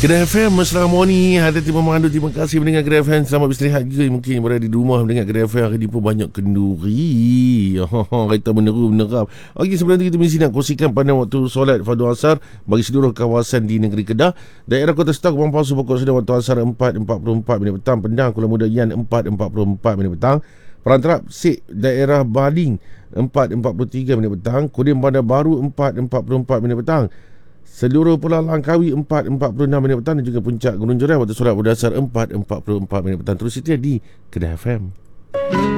Kedah FM, Assalamualaikum. Hati Timur Mandu, terima kasih mendengar Kedah FM. Selamat beristirahat juga. Mungkin berada di rumah mendengar Kedah FM. Hari ni pun banyak kenduri. Kereta menerap. Okey, sebelum itu kita mesti nak kongsikan pada waktu solat fardu asar bagi seluruh kawasan di negeri Kedah. Daerah Kota Stok, Bang Palsu pokok sudah waktu asar 4.44 minit petang. Pendang, Kuala Muda Yan 4.44 minit petang. Perantarap Sik, daerah Baling 4.43 minit petang. Kudim Bandar Baru 4.44 minit petang. Seluruh Pulau Langkawi 4.46 minit petang dan juga Puncak Gunung Jerai waktu solat berdasar 4.44 minit petang. Terus setia di Kedah FM.